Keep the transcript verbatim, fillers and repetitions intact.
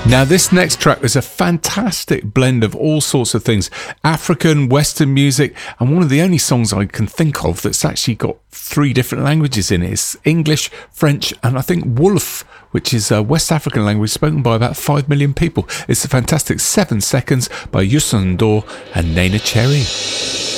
Now, this next track is a fantastic blend of all sorts of things, African, Western music, and one of the only songs I can think of that's actually got three different languages in it. It's English, French, and I think Wolof, which is a West African language spoken by about five million people. It's a fantastic Seven Seconds by Youssou N'Dour and Nena Cherry.